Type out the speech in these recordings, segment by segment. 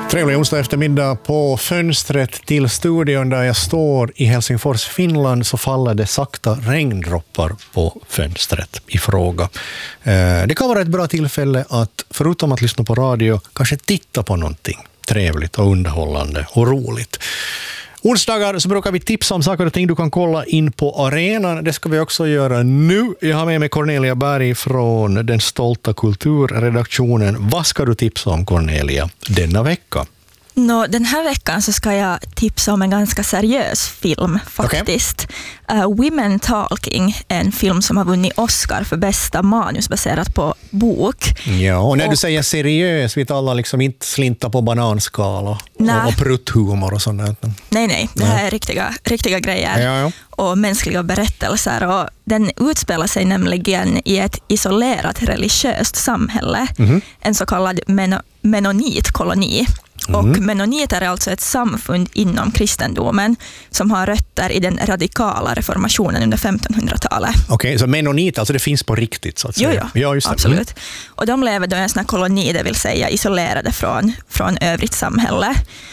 Trevlig onsdag eftermiddag. På fönstret till studion där jag står i Helsingfors, Finland, så faller det sakta regndroppar på fönstret i fråga. Det kan vara ett bra tillfälle att, förutom att lyssna på radio, kanske titta på någonting trevligt och underhållande och roligt. Onsdagar så brukar vi tipsa om saker och ting du kan kolla in på arenan. Det ska vi också göra nu. Jag har med mig Cornelia Berg från den stolta kulturredaktionen. Vad ska du tipsa om, Cornelia, denna vecka? Den här veckan så ska jag tipsa om en ganska seriös film faktiskt. Okay. Women Talking, en film som har vunnit Oscar för bästa manus baserat på bok. Ja, och när du säger seriös, vi talar liksom inte slinta på bananskal och prutthumor och sånt. Nej, det här är riktiga grejer. Ja. Och mänskliga berättelser. Och den utspelar sig nämligen i ett isolerat religiöst samhälle. En så kallad menonitkoloni. Och menoniter är alltså ett samfund inom kristendomen som har rötter i den radikala reformationen under 1500-talet. Okej, så menoniter, alltså det finns på riktigt så att säga? Ja, just det. Absolut. Och de lever då i en sån här koloni, det vill säga isolerade från övrigt samhälle.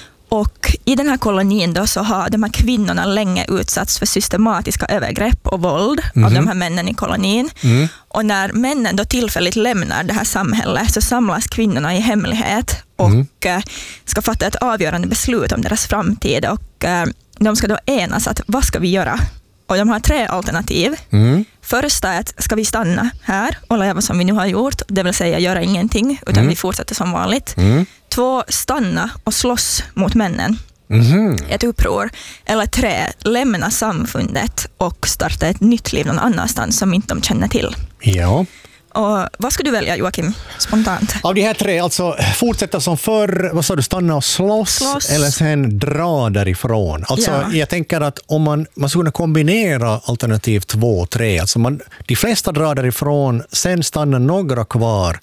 Och i den här kolonin då så har de här kvinnorna länge utsatts för systematiska övergrepp och våld av de här männen i kolonin. Och när männen då tillfälligt lämnar det här samhället så samlas kvinnorna i hemlighet och ska fatta ett avgörande beslut om deras framtid. Och de ska då enas att vad ska vi göra? Och de har 3 alternativ. Första är att ska vi stanna här och leva som vi nu har gjort, det vill säga göra ingenting utan vi fortsätter som vanligt. 2, stanna och slåss mot männen. Ett uppror. Eller 3, lämna samfundet och starta ett nytt liv någon annanstans som inte de känner till. Ja. Och vad ska du välja, Joakim, spontant? Av de här 3, alltså fortsätta som förr, vad sa du, stanna och slåss. Eller sen dra därifrån. Alltså jag tänker att om man skulle kombinera alternativ 2 och 3, alltså de flesta drar därifrån, sen stannar några kvar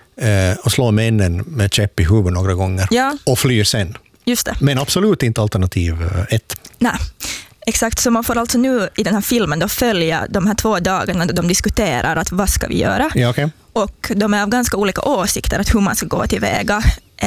och slår männen med käpp i huvudet några gånger och flyr sen. Just det. Men absolut inte alternativ 1. Nej. Exakt, så man får alltså nu i den här filmen då följa de här 2 dagarna då de diskuterar att vad ska vi göra. Ja, okay. Och de är av ganska olika åsikter att hur man ska gå tillväga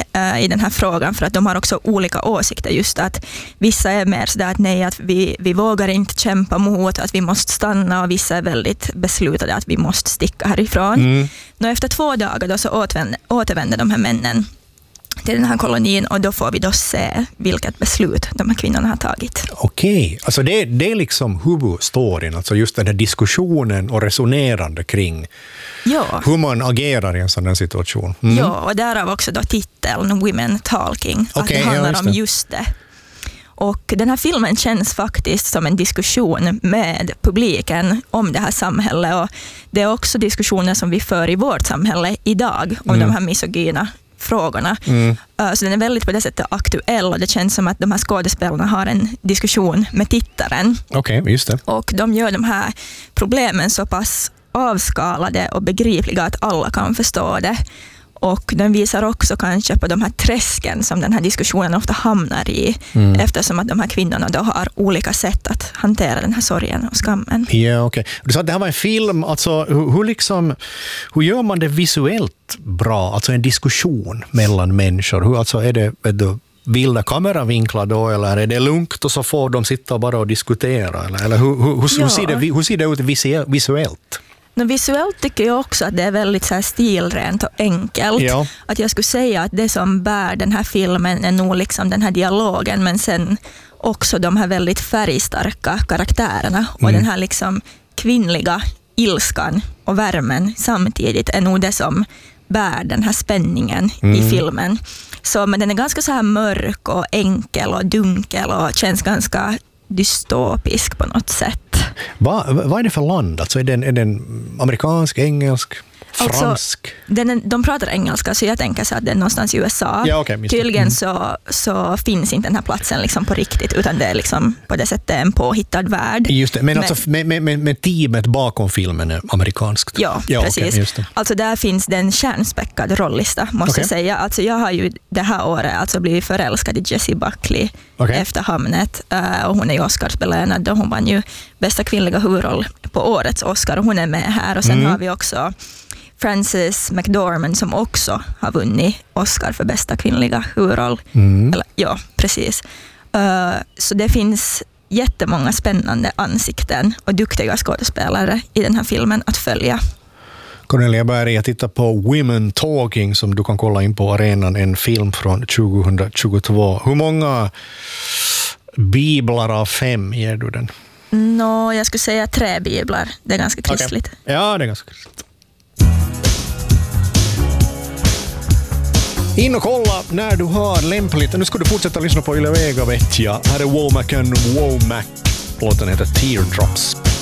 i den här frågan, för att de har också olika åsikter, just att vissa är mer sådär att nej, att vi vågar inte kämpa mot, att vi måste stanna, och vissa är väldigt beslutade att vi måste sticka härifrån. Och efter 2 dagar då så återvänder de här männen till den här kolonin, och då får vi då se vilket beslut de här kvinnorna har tagit. Okej, alltså det är liksom huvudstoryn, alltså just den här diskussionen och resonerande kring hur man agerar i en sån här situation. Ja, och därav också då titeln Women Talking, att det handlar om just det. Och den här filmen känns faktiskt som en diskussion med publiken om det här samhället, och det är också diskussioner som vi för i vårt samhälle idag om de här misogyna frågorna. Så den är väldigt på det sättet aktuell, och det känns som att de här skådespelarna har en diskussion med tittaren. Okej, just det. Och de gör de här problemen så pass avskalade och begripliga att alla kan förstå det. Och den visar också kanske på de här träsken som den här diskussionen ofta hamnar i, eftersom att de här kvinnorna då har olika sätt att hantera den här sorgen och skammen. Ja, okej. Du sa att det här var en film, alltså hur gör man det visuellt bra? Alltså en diskussion mellan människor. Hur, alltså är det vilda kameravinklar då, eller är det lugnt och så får de sitta bara och diskutera? Eller hur ser det ut visuellt? Visuellt tycker jag också att det är väldigt så här stilrent och enkelt. Ja. Att jag skulle säga att det som bär den här filmen är nog liksom den här dialogen, men sen också de här väldigt färgstarka karaktärerna och den här liksom kvinnliga ilskan och värmen samtidigt är nog det som bär den här spänningen i filmen. Så, men den är ganska så här mörk och enkel och dunkel och känns ganska dystopisk på något sätt. Vad är det för land? Alltså är den amerikansk, engelsk, fransk? Alltså, de pratar engelska, så jag tänker så att det är någonstans i USA. Ja, okay, tydligen så finns inte den här platsen liksom på riktigt, utan det är liksom på det sättet en påhittad värld. Just det, men alltså med teamet bakom filmen är amerikanskt. Ja, precis. Okay, just det. Alltså där finns den kärnspäckad rollista, måste jag säga. Alltså jag har ju det här året alltså blivit förälskad i Jessie Buckley efter Hamnet, och hon är ju Oscarsbelönad och hon vann ju bästa kvinnliga huvudroll på årets Oscar, och hon är med här. Och sen har vi också Frances McDormand som också har vunnit Oscar för bästa kvinnliga huvudroll. Eller, ja, precis. Så det finns jättemånga spännande ansikten och duktiga skådespelare i den här filmen att följa. Cornelia Berg, jag tittar på Women Talking som du kan kolla in på arenan, en film från 2022. Hur många biblar av 5 ger du den? Jag skulle säga 3 biblar. Det är ganska kristligt. Okay. Ja, det är ganska kristligt. In och kolla när du har lämpligt. Nu ska du fortsätta lyssna på Yle Vega, vet jag. Här är Womack and Womack. Låten heter Teardrops.